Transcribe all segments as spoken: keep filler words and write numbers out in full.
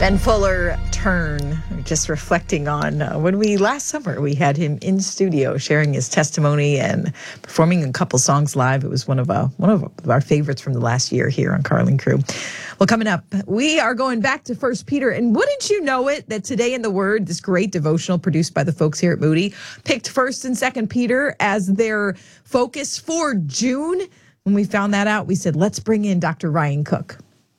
Ben Fuller Turn, just reflecting on uh, when we last summer we had him in studio sharing his testimony and performing a couple songs live. It was one of uh, one of our favorites from the last year here on Carl and Crew. Well, coming up, we are going back to First Peter, and wouldn't you know it that Today in the Word, this great devotional produced by the folks here at Moody, picked First and Second Peter as their focus for June. When we found that out, we said, let's bring in Doctor Ryan Cook.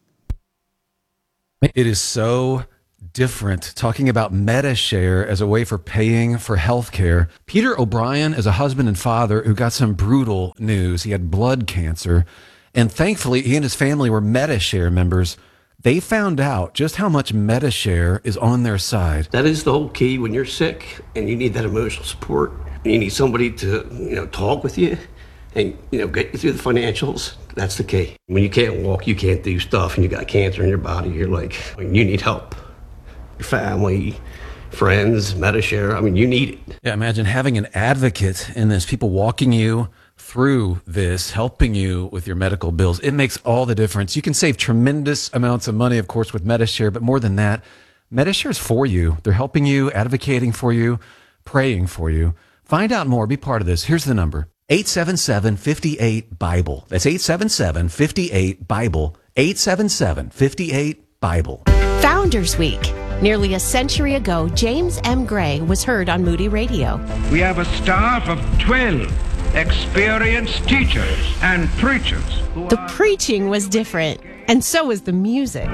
It is so different talking about MediShare as a way for paying for health care. Peter O'Brien is a husband and father who got some brutal news. He had blood cancer, and thankfully he and his family were MediShare members. They found out just how much MediShare is on their side. That is the whole key when you're sick and you need that emotional support. You need somebody to, you know, talk with you and, you know, get you through the financials. That's the key. When you can't walk, you can't do stuff, and you got cancer in your body, you're like, I mean, you need help. Your family, friends, MediShare, I mean, you need it. Yeah, imagine having an advocate in this, people walking you through this, helping you with your medical bills. It makes all the difference. You can save tremendous amounts of money, of course, with MediShare, but more than that, MediShare is for you. They're helping you, advocating for you, praying for you. Find out more. Be part of this. Here's the number. eight seven seven, five eight, Bible. That's eight seven seven, five eight, Bible. eight seven seven, five eight, Bible. Founders Week. Nearly a century ago, James M. Gray was heard on Moody Radio. We have a staff of twelve experienced teachers and preachers. The preaching was different, and so was the music.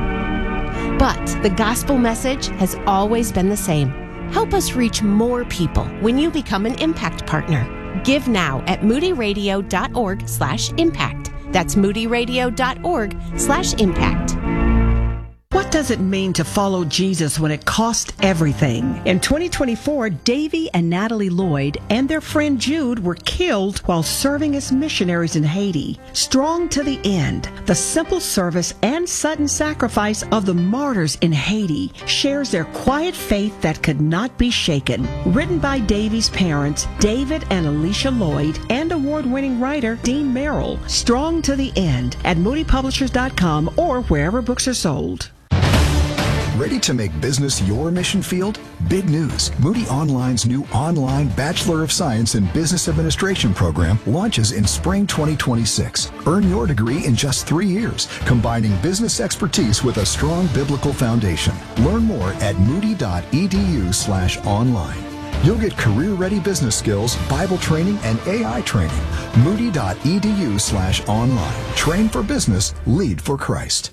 But the gospel message has always been the same. Help us reach more people when you become an impact partner. Give now at moodyradio.org slash impact. That's moodyradio.org slash impact. What does it mean to follow Jesus when it costs everything? In twenty twenty-four, Davy and Natalie Lloyd and their friend Jude were killed while serving as missionaries in Haiti. Strong to the end, the simple service and sudden sacrifice of the martyrs in Haiti shares their quiet faith that could not be shaken. Written by Davy's parents, David and Alicia Lloyd, and award-winning writer Dean Merrill. Strong to the end at moody publishers dot com or wherever books are sold. Ready to make business your mission field? Big news. Moody Online's new online Bachelor of Science in Business Administration program launches in spring twenty twenty-six. Earn your degree in just three years, combining business expertise with a strong biblical foundation. Learn more at moody.edu slash online. You'll get career-ready business skills, Bible training, and A I training. Moody.edu slash online. Train for business, lead for Christ.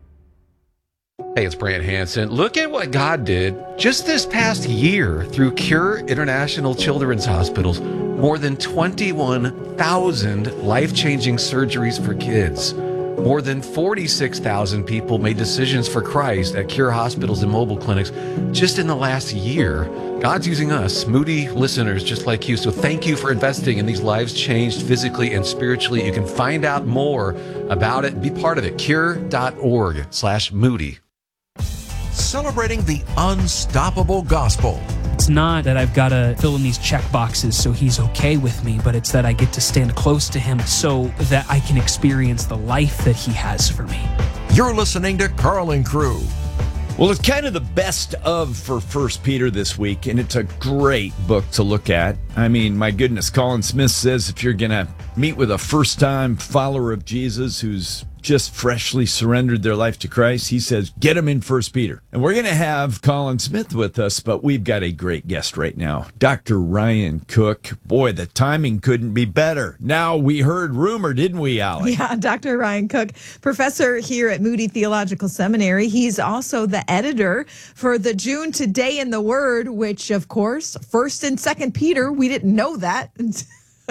Hey, it's Brant Hansen. Look at what God did just this past year through Cure International Children's Hospitals. More than twenty-one thousand life-changing surgeries for kids. More than forty-six thousand people made decisions for Christ at Cure hospitals and mobile clinics just in the last year. God's using us, Moody listeners just like you. So thank you for investing in these lives changed physically and spiritually. You can find out more about it. Be part of it. Cure.org slash Moody. Celebrating the unstoppable gospel. It's not that I've got to fill in these check boxes so he's okay with me, but it's that I get to stand close to him so that I can experience the life that he has for me. You're listening to Carl and Crew. Well, it's kind of the best of for First Peter this week, and it's a great book to look at. I mean, my goodness, Colin Smith says if you're going to meet with a first-time follower of Jesus who's just freshly surrendered their life to Christ, he says, get them in First Peter. And we're going to have Colin Smith with us, but we've got a great guest right now, Doctor Ryan Cook. Boy, the timing couldn't be better. Now, we heard rumor, didn't we, Allie? Yeah, Doctor Ryan Cook, professor here at Moody Theological Seminary. He's also the editor for the June Today in the Word, which, of course, First and Second Peter, we didn't know that until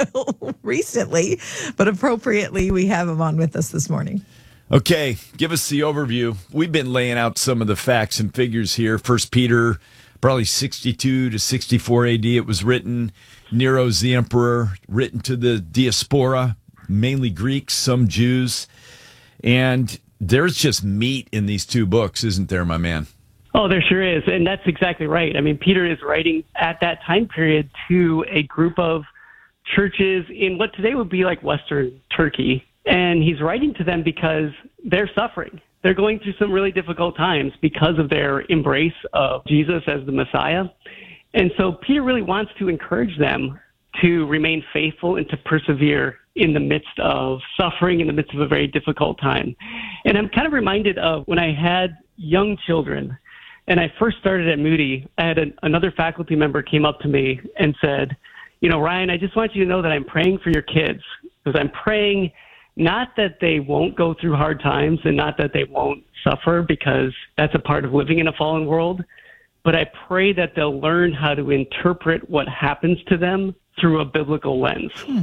recently, but appropriately, we have him on with us this morning. Okay, give us the overview. We've been laying out some of the facts and figures here. First Peter, probably sixty-two to sixty-four A D. It was written. Nero's the emperor, written to the diaspora, mainly Greeks, some Jews. And there's just meat in these two books, isn't there, my man? Oh, there sure is. And that's exactly right. I mean, Peter is writing at that time period to a group of churches in what today would be like Western Turkey. And he's writing to them because they're suffering. they're going through some really difficult times because of their embrace of Jesus as the Messiah. And so Peter really wants to encourage them to remain faithful and to persevere in the midst of suffering, in the midst of a very difficult time. And I'm kind of reminded of when I had young children and I first started at Moody, I had an, another faculty member came up to me and said, you know, Ryan, I just want you to know that I'm praying for your kids, because I'm praying not that they won't go through hard times and not that they won't suffer, because that's a part of living in a fallen world, but I pray that they'll learn how to interpret what happens to them through a biblical lens. Hmm.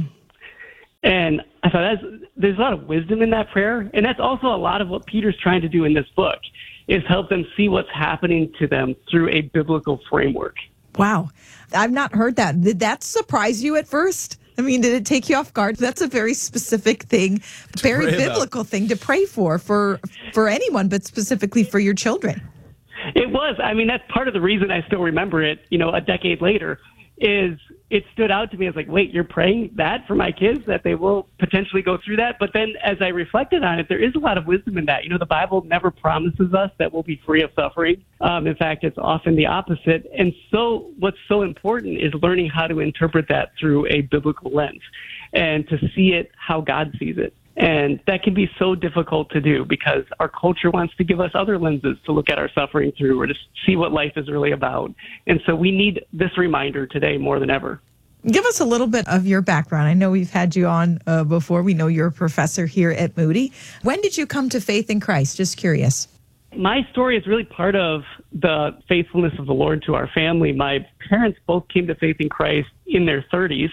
And I thought that's, there's a lot of wisdom in that prayer, and that's also a lot of what Peter's trying to do in this book, is help them see what's happening to them through a biblical framework. Wow. I've not heard that. Did that surprise you at first? I mean, did it take you off guard? That's a very specific thing, very biblical about. thing to pray for, for, for anyone, but specifically for your children. It was. I mean, that's part of the reason I still remember it, you know, a decade later, is it stood out to me as like, wait, you're praying that for my kids, that they will potentially go through that? But then as I reflected on it, there is a lot of wisdom in that. You know, the Bible never promises us that we'll be free of suffering. Um, in fact, it's often the opposite. And so what's so important is learning how to interpret that through a biblical lens and to see it how God sees it. And that can be so difficult to do because our culture wants to give us other lenses to look at our suffering through or to see what life is really about. And so we need this reminder today more than ever. Give us a little bit of your background. I know we've had you on uh, before. We know you're a professor here at Moody. When did you come to faith in Christ? Just curious. My story is really part of the faithfulness of the Lord to our family. My parents both came to faith in Christ in their thirties.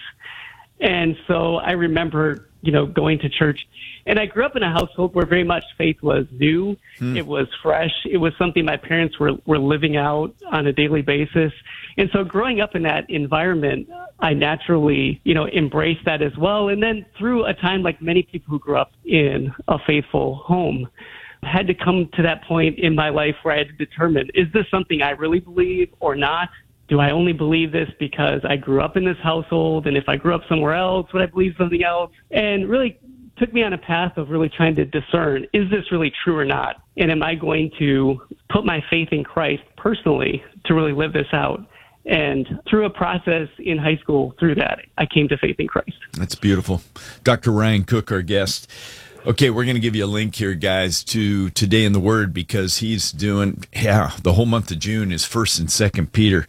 And so I remember, you know, going to church. And I grew up in a household where very much faith was new. Hmm. It was fresh. It was something my parents were, were living out on a daily basis. And so growing up in that environment, I naturally, you know, embraced that as well. And then through a time like many people who grew up in a faithful home, I had to come to that point in my life where I had to determine, is this something I really believe or not? Do I only believe this because I grew up in this household? And if I grew up somewhere else, would I believe something else? And really took me on a path of really trying to discern, is this really true or not? And am I going to put my faith in Christ personally to really live this out? And through a process in high school, through that, I came to faith in Christ. That's beautiful. Doctor Ryan Cook, our guest. Okay, we're going to give you a link here, guys, to Today in the Word, because he's doing, yeah, the whole month of June is First and Second Peter.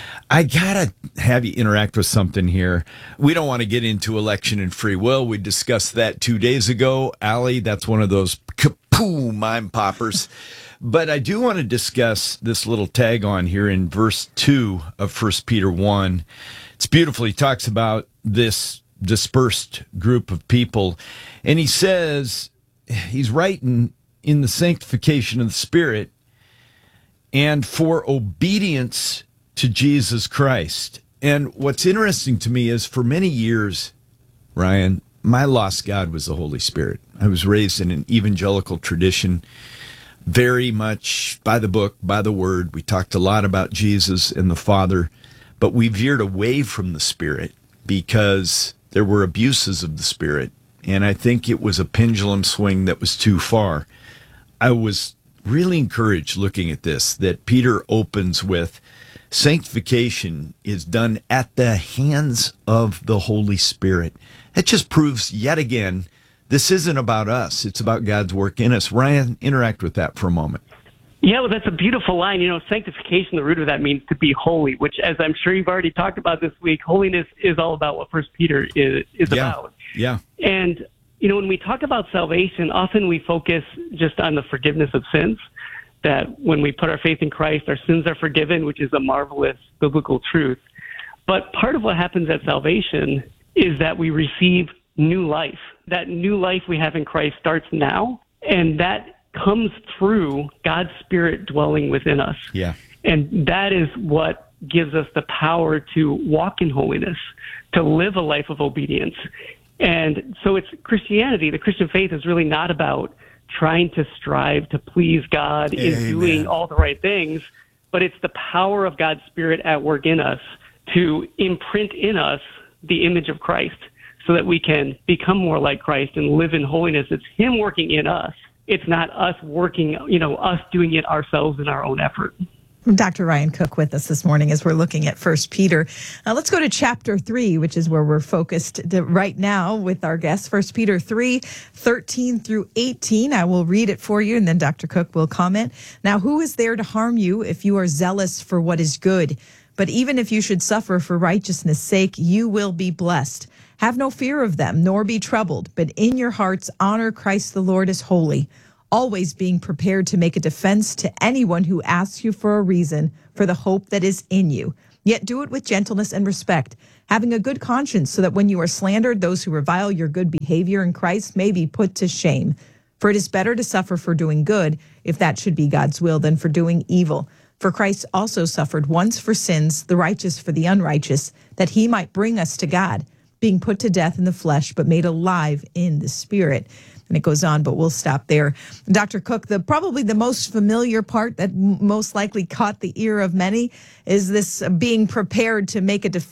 I got to have you interact with something here. We don't want to get into election and free will. We discussed that two days ago. Allie, that's one of those kapoo mind poppers. But I do want to discuss this little tag on here in verse two of First Peter one. It's beautiful. He talks about this dispersed group of people. And he says, he's writing in the sanctification of the Spirit and for obedience to Jesus Christ. And what's interesting to me is for many years, Ryan, my lost God was the Holy Spirit. I was raised in an evangelical tradition, very much by the book, by the word. We talked a lot about Jesus and the Father, but we veered away from the Spirit because there were abuses of the Spirit. And I think it was a pendulum swing that was too far. I was really encouraged looking at this, that Peter opens with, sanctification is done at the hands of the Holy Spirit. That just proves yet again, this isn't about us. It's about God's work in us. Ryan, interact with that for a moment. Yeah, well, that's a beautiful line. You know, sanctification, the root of that means to be holy, which, as I'm sure you've already talked about this week, holiness is all about what First Peter is, is yeah. about. Yeah. And, you know, when we talk about salvation, often we focus just on the forgiveness of sins, that when we put our faith in Christ, our sins are forgiven, which is a marvelous biblical truth. But part of what happens at salvation is that we receive new life. That new life we have in Christ starts now, and that comes through God's Spirit dwelling within us. Yeah. And that is what gives us the power to walk in holiness, to live a life of obedience. And so it's Christianity, the Christian faith is really not about trying to strive to please God in Amen. doing all the right things, but it's the power of God's Spirit at work in us to imprint in us the image of Christ so that we can become more like Christ and live in holiness. It's Him working in us It's not us working, you know, us doing it ourselves in our own effort. Doctor Ryan Cook with us this morning as we're looking at First Peter. Uh, let's go to chapter three, which is where we're focused to right now with our guests. First Peter three, thirteen through eighteen. I will read it for you, and then Doctor Cook will comment. Now, who is there to harm you if you are zealous for what is good? But even if you should suffer for righteousness' sake, you will be blessed. Have no fear of them, nor be troubled, but in your hearts honor Christ the Lord as holy, always being prepared to make a defense to anyone who asks you for a reason for the hope that is in you. Yet do it with gentleness and respect, having a good conscience, so that when you are slandered, those who revile your good behavior in Christ may be put to shame. For it is better to suffer for doing good, if that should be God's will, than for doing evil. For Christ also suffered once for sins, the righteous for the unrighteous, that he might bring us to God, being put to death in the flesh, but made alive in the spirit. And it goes on, but we'll stop there. Doctor Cook, the probably the most familiar part that m- most likely caught the ear of many is this uh, being prepared to make a defense